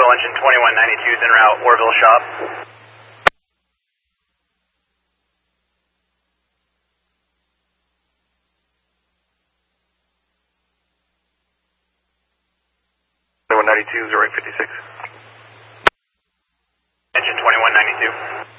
Orville, engine 2192 is en route, Orville shop. Engine 2192.